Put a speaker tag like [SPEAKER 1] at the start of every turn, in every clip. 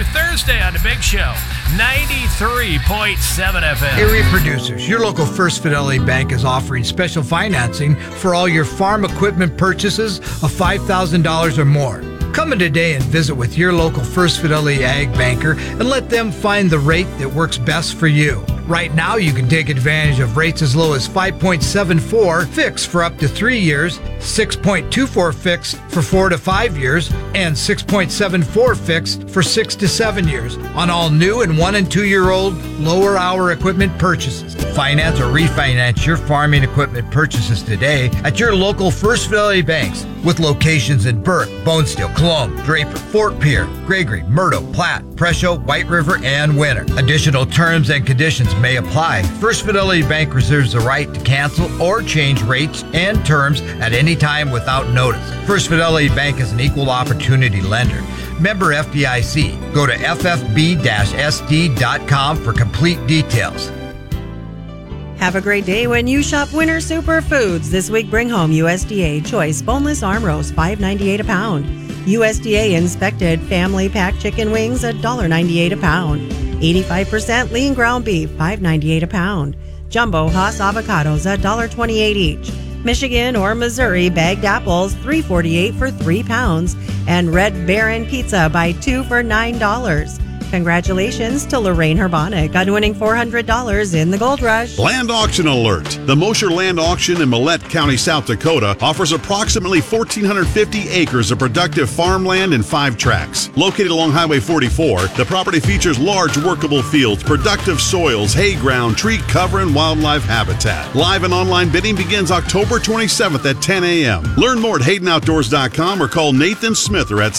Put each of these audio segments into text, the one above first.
[SPEAKER 1] through Thursday on The Big Show, 93.7 FM.
[SPEAKER 2] Erie Producers, your local First Fidelity Bank is offering special financing for all your farm equipment purchases of $5,000 or more. Come in today and visit with your local First Fidelity Ag banker and let them find the rate that works best for you. Right now, you can take advantage of rates as low as 5.74 fixed for up to 3 years, 6.24 fixed for 4 to 5 years, and 6.74 fixed for 6 to 7 years on all new and 1 and 2 year old lower hour equipment purchases. Finance or refinance your farming equipment purchases today at your local First Fidelity banks with locations in Burke, Bonesteel, Cologne, Draper, Fort Pierre, Gregory, Murdo, Platte, Presho, White River, and Winter. Additional terms and conditions may apply. First Fidelity Bank reserves the right to cancel or change rates and terms at any time without notice. First Fidelity Bank is an equal opportunity lender. Member FDIC. Go to ffb-sd.com for complete details.
[SPEAKER 3] Have a great day when you shop Winter Superfoods. This week, bring home USDA Choice Boneless Arm Roast, $5.98 a pound. USDA Inspected Family Pack Chicken Wings, $1.98 a pound. 85% lean ground beef, $5.98 a pound. Jumbo Hass avocados, $1.28 each. Michigan or Missouri bagged apples, $3.48 for 3 pounds. And Red Baron Pizza, buy 2 for $9. Congratulations to Lorraine Herbonic on winning $400 in the Gold Rush.
[SPEAKER 4] Land auction alert. The Mosher Land Auction in Millette County, South Dakota offers approximately 1,450 acres of productive farmland and 5 tracts. Located along Highway 44, the property features large workable fields, productive soils, hay ground, tree cover, and wildlife habitat. Live and online bidding begins October 27th at 10 a.m. Learn more at HaydenOutdoors.com or call Nathan Smither at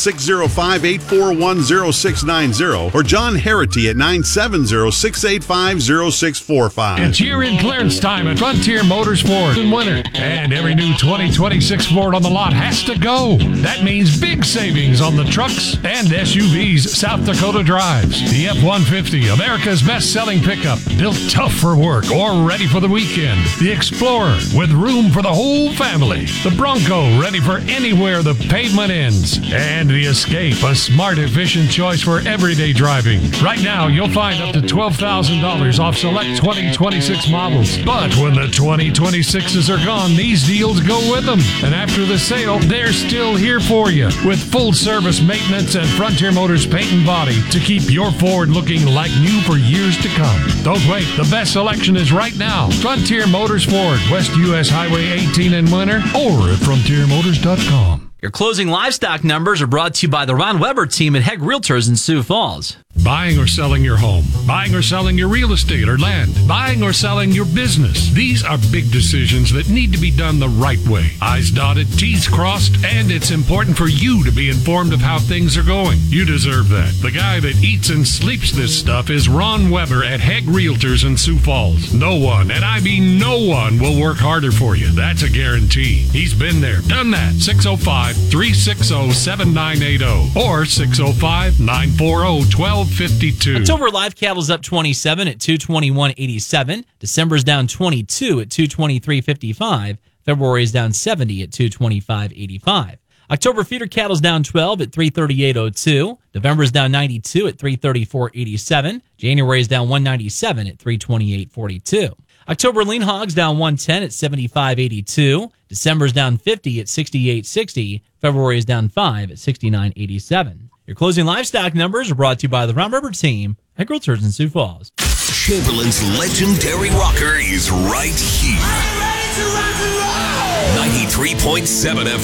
[SPEAKER 4] 605-841-0690 or John Harity at 970-685-0645.
[SPEAKER 5] It's year-end clearance time at Frontier Motors Ford in winter, and every new 2026 Ford on the lot has to go. That means big savings on the trucks and SUVs South Dakota drives. The F-150, America's best-selling pickup, built tough for work or ready for the weekend. The Explorer, with room for the whole family. The Bronco, ready for anywhere the pavement ends. And the Escape, a smart, efficient choice for everyday driving. Right now, you'll find up to $12,000 off select 2026 models. But when the 2026s are gone, these deals go with them. And after the sale, they're still here for you with full service maintenance and Frontier Motors paint and body to keep your Ford looking like new for years to come. Don't wait. The best selection is right now. Frontier Motors Ford, West US Highway 18 in Winter, or at frontiermotors.com.
[SPEAKER 6] Your closing livestock numbers are brought to you by the Ron Weber team at Hegg Realtors in Sioux Falls.
[SPEAKER 5] Buying or selling your home, buying or selling your real estate or land, buying or selling your business. These are big decisions that need to be done the right way. I's dotted, T's crossed, and it's important for you to be informed of how things are going. You deserve that. The guy that eats and sleeps this stuff is Ron Weber at Hegg Realtors in Sioux Falls. No one, and I mean no one, will work harder for you. That's a guarantee. He's been there, done that. 605-360-7980 or 605-940-1252.
[SPEAKER 6] October live cattle's up 27 at 221.87. December's down 22 at 223.55. February is down 70 at 225.85. October feeder cattle's down 12 at 338.02. November's down 92 at 334.87. January is down 197 at 328.42. October lean hogs down 110 at 75.82. December's down 50 at 68.60. February is down 5 at 69.87. Your closing livestock numbers are brought to you by the Ron Weber team at Realtors in Sioux Falls.
[SPEAKER 7] Chamberlain's legendary rocker is right here. 93.7 FM.